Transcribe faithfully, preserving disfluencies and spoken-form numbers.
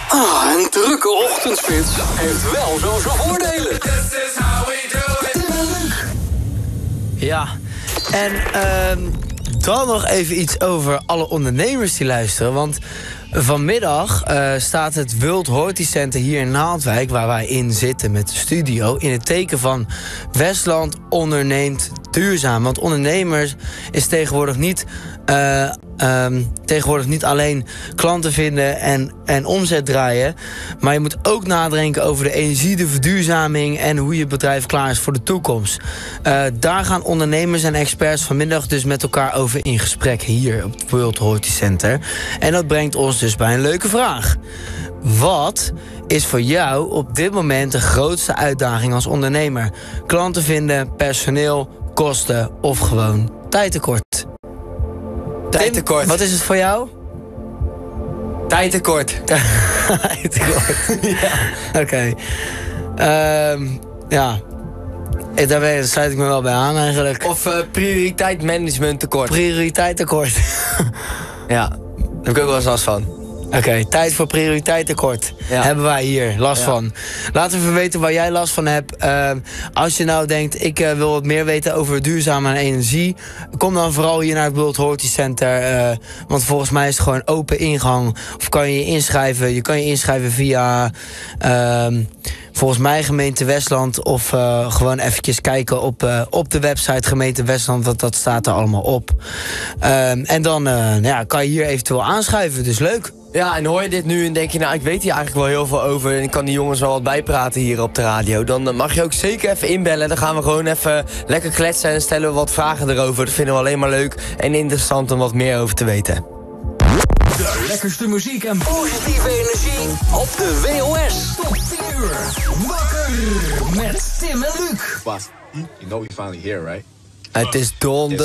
Ah, een drukke ochtendspits heeft wel zo zijn voordelen. Ja, en uh, dan nog even iets over alle ondernemers die luisteren. Want vanmiddag uh, staat het World Horti Center hier in Naaldwijk, waar wij in zitten met de studio, in het teken van Westland onderneemt duurzaam. Want ondernemers is tegenwoordig niet, uh, um, tegenwoordig niet alleen klanten vinden en, en omzet draaien, maar je moet ook nadenken over de energie, de verduurzaming en hoe je bedrijf klaar is voor de toekomst. Uh, daar gaan ondernemers en experts vanmiddag dus met elkaar over in gesprek hier op het World Horti Center. En dat brengt ons dus bij een leuke vraag. Wat is voor jou op dit moment de grootste uitdaging als ondernemer? Klanten vinden, personeel, kosten of gewoon tijdtekort? Tijdtekort. Tim, wat is het voor jou? Tijdtekort. Tijdtekort. Ja. Oké. Okay. Um, ja. Daar, ben, daar sluit ik me wel bij aan eigenlijk. Of uh, prioriteit-management tekort. Prioriteit-tekort. Ja, daar heb ik ook wel eens last van. Oké, okay, tijd voor prioriteitekort. Ja. Hebben wij hier last ja. van. Laat even weten waar jij last van hebt. Uh, als je nou denkt, ik uh, wil wat meer weten over duurzame energie, kom dan vooral hier naar het World Horti Center. Uh, want volgens mij is het gewoon open ingang. Of kan je je inschrijven. Je kan je inschrijven via Uh, volgens mij gemeente Westland. Of uh, gewoon eventjes kijken op, uh, op de website gemeente Westland. Want dat staat er allemaal op. Uh, en dan uh, ja, kan je hier eventueel aanschuiven. Dus leuk. Ja, en hoor je dit nu en denk je, nou, ik weet hier eigenlijk wel heel veel over en ik kan die jongens wel wat bijpraten hier op de radio, dan mag je ook zeker even inbellen. Dan gaan we gewoon even lekker kletsen en stellen we wat vragen erover. Dat vinden we alleen maar leuk en interessant om wat meer over te weten. De lekkerste muziek en positieve energie op de W O S. Tot tien uur. Wakker met Tim en Luc. Boss, you know we finally here, right? Het is donder.